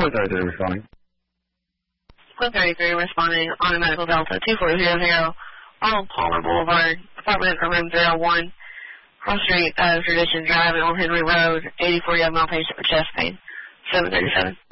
133 responding. 133 responding on a medical Delta 2400, Arnold Palmer Boulevard, apartment or room 301, cross street of Tradition Drive and Old Henry Road, 84 young male patient with chest pain, 737.